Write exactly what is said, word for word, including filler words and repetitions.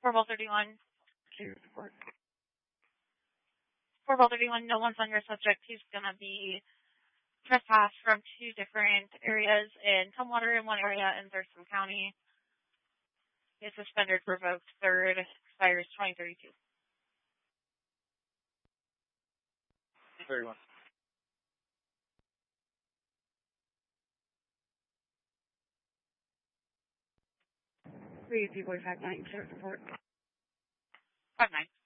For Ball thirty-one. Clear report. For Ball thirty-one, no one's on your subject. He's going to be trespassed from two different areas in Tumwater in one area and Thurston County. Is suspended, revoked. Third expires twenty thirty-two. thirty-one. Three people five nine, clear report. Five nine.